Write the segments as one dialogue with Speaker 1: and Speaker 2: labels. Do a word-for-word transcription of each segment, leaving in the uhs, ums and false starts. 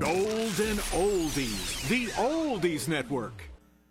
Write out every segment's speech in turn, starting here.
Speaker 1: Golden Oldies, the Oldies Network.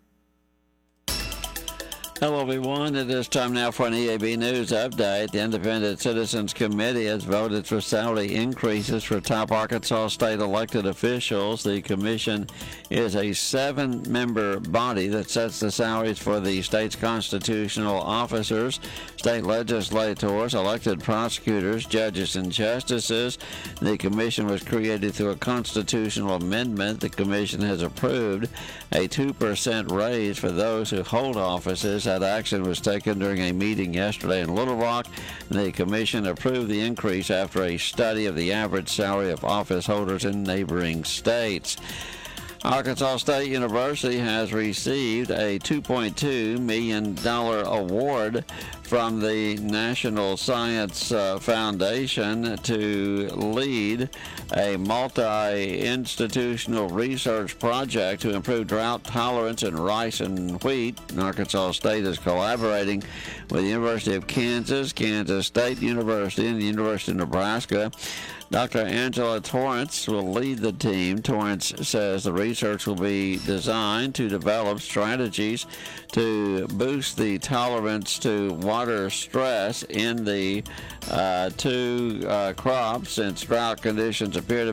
Speaker 2: Hello, everyone. It is time now for an E A B News update. The Independent Citizens Committee has voted for salary increases for top Arkansas state elected officials. The commission is a seven-member body that sets the salaries for the state's constitutional officers, state legislators, elected prosecutors, judges, and justices. The commission was created through a constitutional amendment. The commission has approved a two percent raise for those who hold offices. That action was taken during a meeting yesterday in Little Rock. The commission approved the increase after a study of the average salary of office holders in neighboring states. Arkansas State University has received a two point two million dollars award from the National Science uh, Foundation to lead a multi-institutional research project to improve drought tolerance in rice and wheat. Arkansas State is collaborating with the University of Kansas, Kansas State University, and the University of Nebraska. Doctor Angela Torrance will lead the team. Torrance says the research will be designed to develop strategies to boost the tolerance to water stress in the uh, two uh, crops, since drought conditions appear to